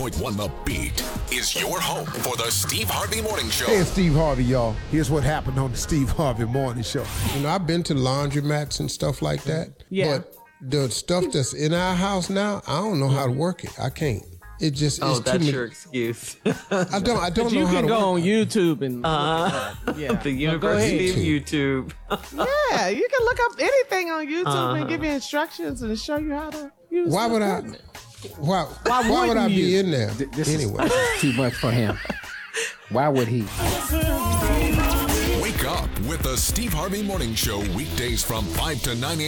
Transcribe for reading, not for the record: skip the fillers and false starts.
101.1 The Beat is your home for the Steve Harvey Morning Show. Hey, it's Steve Harvey, y'all. Here's what happened on the Steve Harvey Morning Show. You know, I've been to laundromats and stuff like that. Yeah. But the stuff that's in our house now, I don't know how to work it. I can't. It just Oh, it's that's too many. your excuse. I don't But know you how can to go work on it. YouTube and look it up. The Go University of ahead. YouTube. Yeah, you can look up anything on YouTube and give you instructions and show you how to use Why the would I? equipment. Why would I wouldn't be you? in there This anyway? is too much for him. Why would he? Wake up with the Steve Harvey Morning Show weekdays from 5 to 9 a.m.